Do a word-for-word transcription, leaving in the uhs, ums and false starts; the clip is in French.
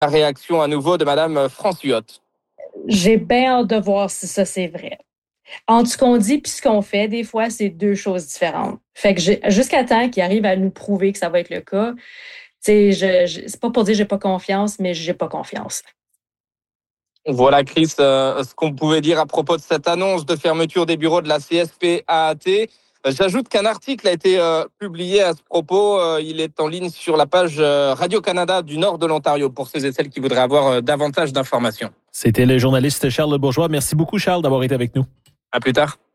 La réaction à nouveau de Madame France Huot. J'ai bien hâte de voir si ça, c'est vrai. Entre ce qu'on dit et ce qu'on fait, des fois, c'est deux choses différentes. Fait que j'ai, jusqu'à temps qu'il arrive à nous prouver que ça va être le cas, tu sais, je, je, c'est pas pour dire que j'ai pas confiance, mais j'ai pas confiance. Voilà, Chris, euh, ce qu'on pouvait dire à propos de cette annonce de fermeture des bureaux de la C S P A A T. J'ajoute qu'un article a été euh, publié à ce propos. Euh, il est en ligne sur la page euh, Radio-Canada du nord de l'Ontario pour ceux et celles qui voudraient avoir euh, davantage d'informations. C'était le journaliste Charles Bourgeois. Merci beaucoup, Charles, d'avoir été avec nous. À plus tard.